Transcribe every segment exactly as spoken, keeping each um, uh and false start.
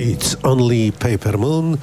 It's Only Paper Moon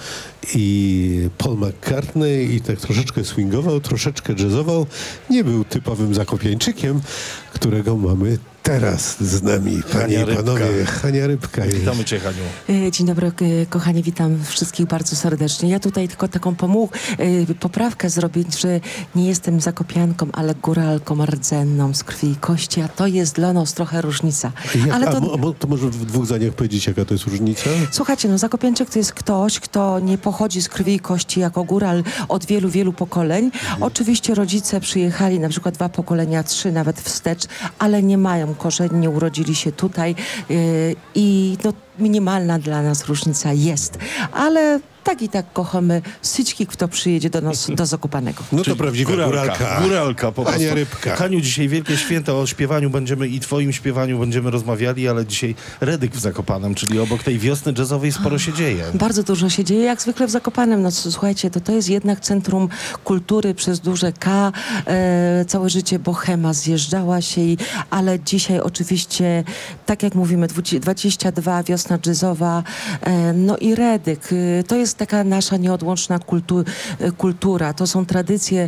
i Paul McCartney i tak troszeczkę swingował, troszeczkę jazzował. Nie był typowym zakopiańczykiem, którego mamy teraz z nami. Panie i panowie, Hania Rybka. Witamy Cię, Haniu. Dzień dobry, kochani, witam wszystkich bardzo serdecznie. Ja tutaj tylko taką pomóg, poprawkę zrobię, że nie jestem zakopianką, ale góralką rdzenną z krwi i kości, a to jest dla nas trochę różnica. Jak, ale to... A, mo, to może w dwóch zdaniach powiedzieć, jaka to jest różnica? Słuchajcie, no zakopiańczyk to jest ktoś, kto nie pochodzi z krwi i kości jako góral od wielu, wielu pokoleń. Mhm. Oczywiście rodzice przyjechali na przykład dwa pokolenia, trzy nawet wstecz, ale nie mają korzeni, nie urodzili się tutaj yy, i no, minimalna dla nas różnica jest, ale tak i tak kochamy wszystkich, kto przyjedzie do nas, do Zakopanego. No to prawdziwa góralka. Góralka, góralka po prostu. Hania Rybka. Haniu, dzisiaj wielkie święta, o śpiewaniu będziemy i twoim śpiewaniu będziemy rozmawiali, ale dzisiaj Redyk w Zakopanem, czyli obok tej wiosny jazzowej sporo się dzieje. Bardzo dużo się dzieje, jak zwykle w Zakopanem. No słuchajcie, to, to jest jednak centrum kultury przez duże K. E, całe życie bohema zjeżdżała się, i, ale dzisiaj oczywiście, tak jak mówimy, dwadzieścia dwa, wiosna jazzowa, e, no i Redyk. E, to jest taka nasza nieodłączna kultu, kultura. To są tradycje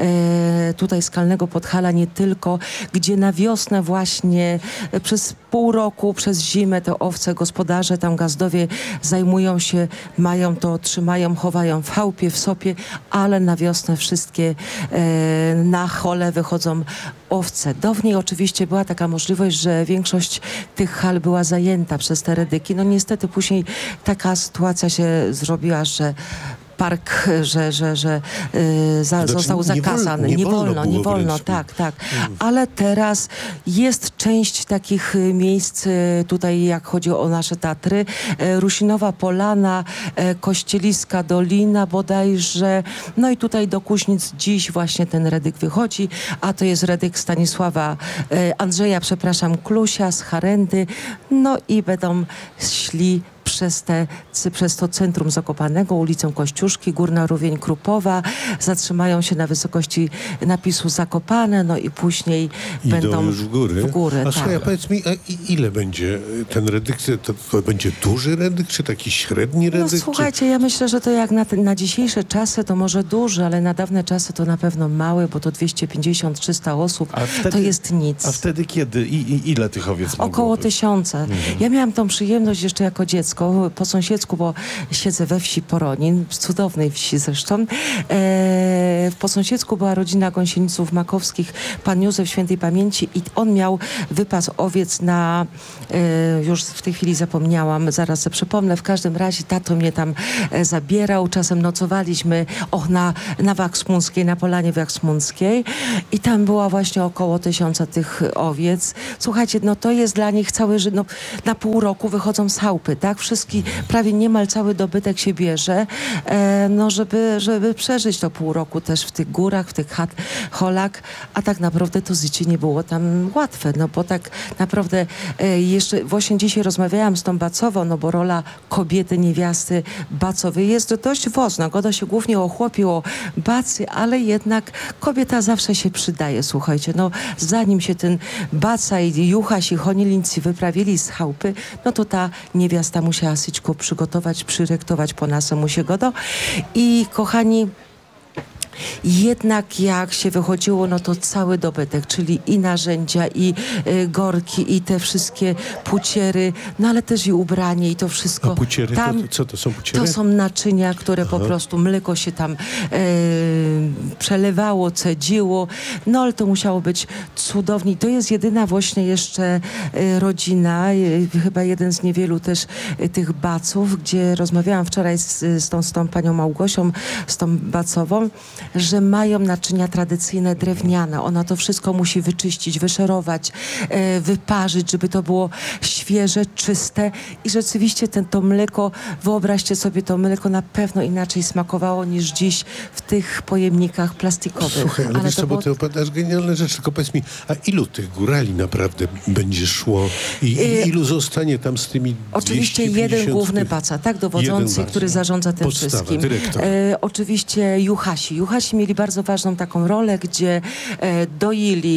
e, tutaj Skalnego Podhala nie tylko, gdzie na wiosnę właśnie e, przez pół roku, przez zimę te owce, gospodarze, tam gazdowie zajmują się, mają to, trzymają, chowają w chałupie, w sopie, ale na wiosnę wszystkie e, na hole wychodzą owce. Dawniej oczywiście była taka możliwość, że większość tych hal była zajęta przez te redyki. No niestety później taka sytuacja się zrobiła, że park, że, że, że yy, za, znaczy, został nie zakazany. Wolno, nie, nie wolno, wolno, nie wolno, wręcz. tak, tak. Ale teraz jest część takich y, miejsc y, tutaj, jak chodzi o nasze Tatry. Y, Rusinowa Polana, y, Kościeliska Dolina bodajże. No i tutaj do Kuźnic dziś właśnie ten redyk wychodzi, a to jest redyk Stanisława, y, Andrzeja, przepraszam, Klusia z Harendy. No i będą szli przez, te, przez to centrum Zakopanego, ulicą Kościuszki, Górna Rówień Krupowa, zatrzymają się na wysokości napisu Zakopane, no i później Idą będą już w góry. W górę, a tak. słuchaj, a powiedz mi, a ile będzie ten redyk? To, to będzie duży redyk, czy taki średni redyk? No słuchajcie, czy... ja myślę, że to jak na, te, na dzisiejsze czasy to może duży, ale na dawne czasy to na pewno mały, bo to dwieście pięćdziesiąt trzysta osób, wtedy, to jest nic. A wtedy kiedy? I, i ile tych owiec mogło Około być? tysiąca. Mhm. Ja miałam tą przyjemność jeszcze jako dziecko, po sąsiedzku, bo siedzę we wsi Poronin, w cudownej wsi zresztą. E, po sąsiedzku była rodzina Gąsieniców Makowskich, pan Józef świętej pamięci, i on miał wypas owiec na, e, już w tej chwili zapomniałam, zaraz sobie przypomnę, w każdym razie tato mnie tam e, zabierał, czasem nocowaliśmy och, na, na Waksmunckiej, na Polanie Waksmunckiej, i tam była właśnie około tysiąca tych owiec. Słuchajcie, no to jest dla nich cały, no, na pół roku wychodzą z chałupy, tak? Wszystki, prawie niemal cały dobytek się bierze, e, no żeby, żeby przeżyć to pół roku też w tych górach, w tych chat, holach, a tak naprawdę to życie nie było tam łatwe, no bo tak naprawdę e, jeszcze właśnie dzisiaj rozmawiałam z tą Bacową, no bo rola kobiety, niewiasty Bacowej jest dość wozna, goda się głównie o chłopie, o bacy, ale jednak kobieta zawsze się przydaje, słuchajcie, no zanim się ten Baca i Juchaś i Honilińcy wyprawili z chałupy, no to ta niewiasta musiała syćko przygotować, przyryktować po nasemu się godo. I kochani, jednak jak się wychodziło, no to cały dobytek, czyli i narzędzia, i y, gorki, i te wszystkie puciery, no ale też i ubranie, i to wszystko. A puciery, tam, to, co to są puciery? To są naczynia, które Aha. po prostu mleko się tam e, przelewało, cedziło, no ale to musiało być cudownie. To jest jedyna właśnie jeszcze e, rodzina, e, chyba jeden z niewielu też e, tych Baców, gdzie rozmawiałam wczoraj z, z, tą, z tą panią Małgosią, z tą Bacową, że mają naczynia tradycyjne drewniane. Ona to wszystko musi wyczyścić, wyszerować, e, wyparzyć, żeby to było świeże, czyste, i rzeczywiście ten, to mleko, wyobraźcie sobie, to mleko na pewno inaczej smakowało niż dziś w tych pojemnikach plastikowych. Słuchaj, ale, ale wiesz co, było... bo ty opowiadasz genialne rzeczy, tylko powiedz mi, a ilu tych górali naprawdę będzie szło i y ilu zostanie tam z tymi Oczywiście jeden główny Baca, tak, dowodzący, który zarządza tym Podstawa, wszystkim. dyrektor. E, oczywiście Juchasi. Juchasi Nasi mieli bardzo ważną taką rolę, gdzie e, doili,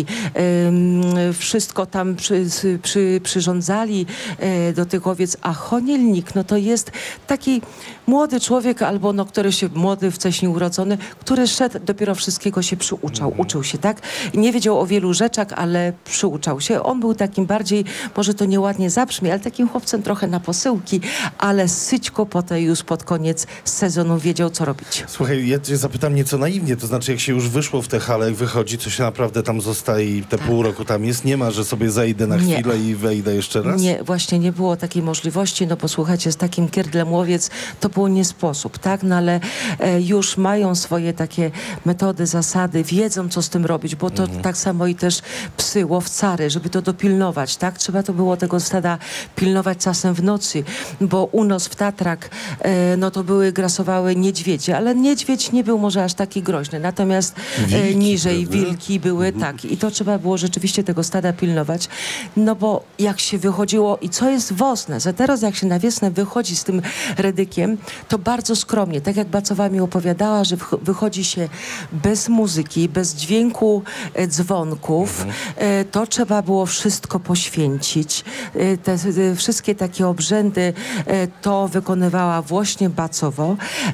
e, wszystko tam przy, przy, przyrządzali e, do tych owiec, a chonielnik, no to jest taki młody człowiek, albo no, który się, młody, wcześniej urodzony, który szedł, dopiero wszystkiego się przyuczał, Mhm. uczył się, tak? Nie wiedział o wielu rzeczach, ale przyuczał się. On był takim bardziej, może to nieładnie zabrzmi, ale takim chłopcem trochę na posyłki, ale syćko potem już pod koniec sezonu wiedział, co robić. Słuchaj, ja cię zapytam nieco naiwnie, to znaczy jak się już wyszło w tę halę, jak wychodzi, to się naprawdę tam zostaje i te pół roku tam jest, nie ma, że sobie zejdę na Nie. chwilę i wejdę jeszcze raz? Nie, właśnie nie było takiej możliwości, no bo słuchajcie, z takim kierdlem łowiec to było nie sposób, tak? No ale e, już mają swoje takie metody, zasady, wiedzą, co z tym robić, bo to Mhm. tak samo i też psy, łowcary, żeby to dopilnować, tak? Trzeba to było tego stada pilnować czasem w nocy, bo u nas w Tatrach, e, no to były, grasowały niedźwiedzie, ale niedźwiedź nie był może aż taki groźny, natomiast e, Wilki, niżej prawda? wilki były, tak, i to trzeba było rzeczywiście tego stada pilnować, no bo jak się wychodziło i co jest ważne, że teraz jak się na wiosnę wychodzi z tym redykiem, to bardzo skromnie, tak jak Bacowa mi opowiadała, że wch- wychodzi się bez muzyki, bez dźwięku e, dzwonków, e, to trzeba było wszystko poświęcić. E, te, te wszystkie takie obrzędy e, to wykonywała właśnie Bacowo.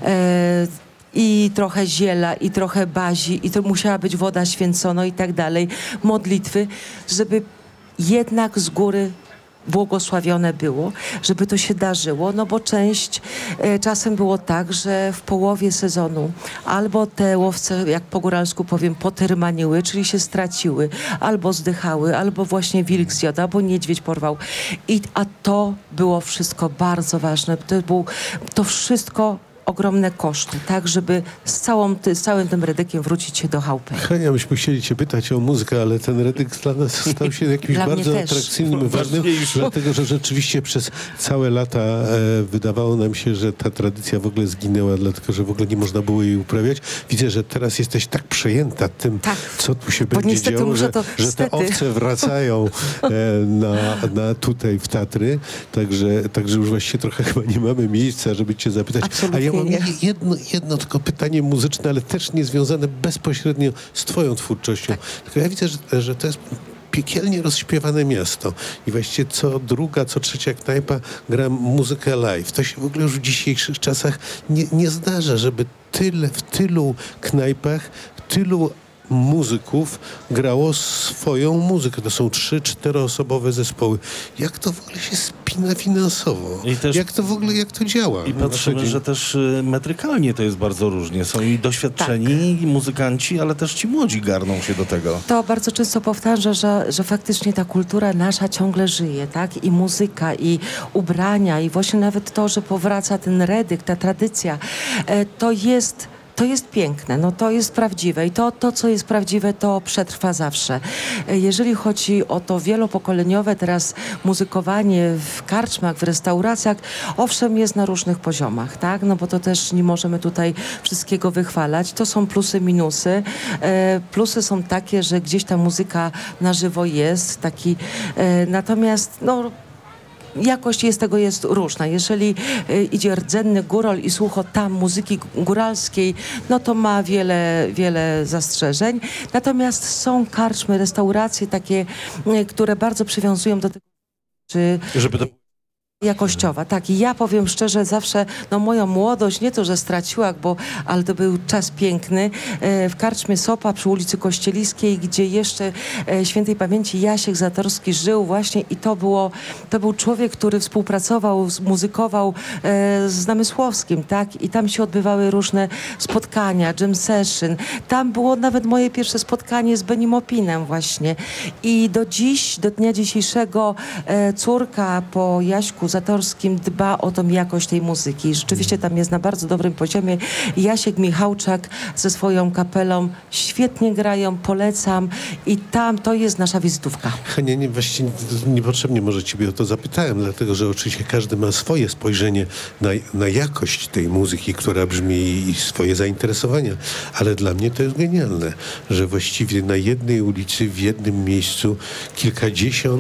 E, i trochę ziela, i trochę bazi, i to musiała być woda święcona i tak dalej, modlitwy, żeby jednak z góry błogosławione było, żeby to się darzyło, no bo część e, czasem było tak, że w połowie sezonu albo te łowce, jak po góralsku powiem, potyrmaniły, czyli się straciły, albo zdychały, albo właśnie wilk zjadł, albo niedźwiedź porwał. I, a to było wszystko bardzo ważne. To, był, to wszystko ogromne koszty, tak, żeby z, całą, ty, z całym tym redykiem wrócić się do chałupy. Hania, myśmy chcieli cię pytać o muzykę, ale ten redyk dla nas stał się jakimś Dla mnie bardzo też. atrakcyjnym, ważnym, Ważniejszy. dlatego że rzeczywiście przez całe lata e, wydawało nam się, że ta tradycja w ogóle zginęła, dlatego że w ogóle nie można było jej uprawiać. Widzę, że teraz jesteś tak przejęta tym, Tak. co tu się Bo będzie niestety działo, muszę że, to- że te niestety. owce wracają e, na, na tutaj w Tatry, także, także już właściwie trochę chyba nie mamy miejsca, żeby cię zapytać. Absolutnie A ja mam nie. jedno, jedno tylko pytanie muzyczne, ale też niezwiązane bezpośrednio z twoją twórczością. Tylko ja widzę, że, że to jest piekielnie rozśpiewane miasto i właściwie co druga, co trzecia knajpa gra muzykę live. To się w ogóle już w dzisiejszych czasach nie, nie zdarza, żeby tyle, w tylu knajpach, tylu muzyków grało swoją muzykę. To są trzy, czteroosobowe zespoły. Jak to w ogóle się spina finansowo? I też- Jak to w ogóle, jak to działa? I na co patrzymy, dzień? że też y, metrykalnie to jest bardzo różnie. Są i doświadczeni i muzykanci, ale też ci młodzi garną się do tego. To bardzo często powtarza, że, że faktycznie ta kultura nasza ciągle żyje, tak? I muzyka, i ubrania, i właśnie nawet to, że powraca ten redyk, ta tradycja, e, to jest... To jest piękne, no to jest prawdziwe i to, to, co jest prawdziwe, to przetrwa zawsze. E, Jeżeli chodzi o to wielopokoleniowe teraz muzykowanie w karczmach, w restauracjach, owszem, jest na różnych poziomach, tak? No bo to też nie możemy tutaj wszystkiego wychwalać. To są plusy, minusy. E, plusy są takie, że gdzieś ta muzyka na żywo jest, taki, e, natomiast no jakość jest tego jest różna. Jeżeli y, idzie rdzenny górol i słucha tam muzyki g- góralskiej, no to ma wiele, wiele zastrzeżeń. Natomiast są karczmy, restauracje takie, y, które bardzo przywiązują do tego, czy Żeby to... jakościowa, tak. I ja powiem szczerze, zawsze, no moją młodość, nie to, że straciła, bo, ale to był czas piękny, e, w karczmie Sopa przy ulicy Kościeliskiej, gdzie jeszcze e, świętej pamięci Jasiek Zatorski żył właśnie i to było, to był człowiek, który współpracował, z- muzykował e, z Namysłowskim, tak. I tam się odbywały różne spotkania, jam session. Tam było nawet moje pierwsze spotkanie z Benim Opinem właśnie. I do dziś, do dnia dzisiejszego e, córka po Jaśku Zatorskim dba o tą jakość tej muzyki. Rzeczywiście tam jest na bardzo dobrym poziomie. Jasiek Michałczak ze swoją kapelą świetnie grają, polecam i tam to jest nasza wizytówka. Hania, nie, właściwie niepotrzebnie może ciebie o to zapytałem, dlatego że oczywiście każdy ma swoje spojrzenie na, na jakość tej muzyki, która brzmi i swoje zainteresowania, ale dla mnie to jest genialne, że właściwie na jednej ulicy, w jednym miejscu kilkadziesiąt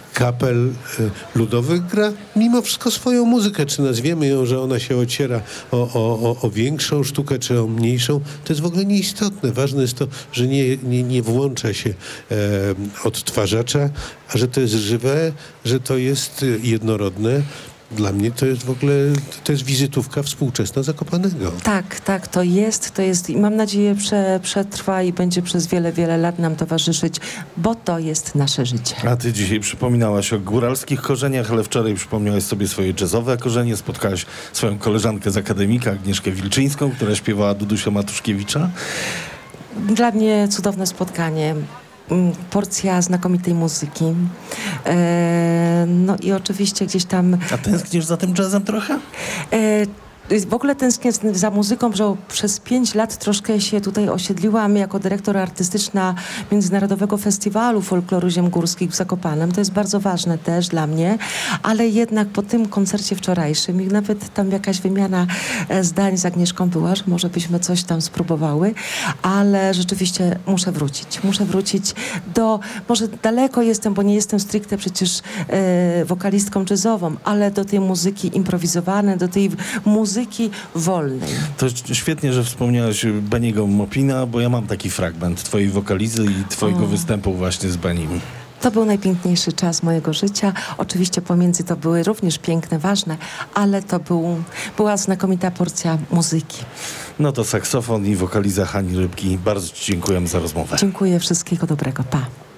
kapel y, ludowych gra mimo wszystko swoją muzykę. Czy nazwiemy ją, że ona się ociera o, o, o, o większą sztukę, czy o mniejszą, to jest w ogóle nieistotne. Ważne jest to, że nie, nie, nie włącza się e, odtwarzacza, a że to jest żywe, że to jest y, jednorodne. Dla mnie to jest w ogóle, to jest wizytówka współczesna Zakopanego. Tak, tak, to jest, to jest i mam nadzieję prze, przetrwa i będzie przez wiele, wiele lat nam towarzyszyć, bo to jest nasze życie. A ty dzisiaj przypominałaś o góralskich korzeniach, ale wczoraj przypomniałaś sobie swoje jazzowe korzenie. Spotkałaś swoją koleżankę z akademika, Agnieszkę Wilczyńską, która śpiewała Dudusia Matuszkiewicza. Dla mnie cudowne spotkanie. Mm, Porcja znakomitej muzyki. E, no i oczywiście gdzieś tam... A tęsknisz za tym jazzem trochę? E, W ogóle tęsknię za muzyką, że przez pięć lat troszkę się tutaj osiedliłam jako dyrektor artystyczna Międzynarodowego Festiwalu Folkloru Ziem Górskich w Zakopanem. To jest bardzo ważne też dla mnie, ale jednak po tym koncercie wczorajszym i nawet tam jakaś wymiana e, zdań z Agnieszką była, że może byśmy coś tam spróbowały, ale rzeczywiście muszę wrócić. Muszę wrócić do, może daleko jestem, bo nie jestem stricte przecież e, wokalistką jazzową, ale do tej muzyki improwizowanej, do tej muzyki wolnej. To świetnie, że wspomniałaś Beniego Mopina, bo ja mam taki fragment twojej wokalizy i twojego O. występu właśnie z Benim. To był najpiękniejszy czas mojego życia. Oczywiście pomiędzy to były również piękne, ważne, ale to był, była znakomita porcja muzyki. No to saksofon i wokaliza Hani Rybki. Bardzo ci dziękuję za rozmowę. Dziękuję, wszystkiego dobrego. Pa.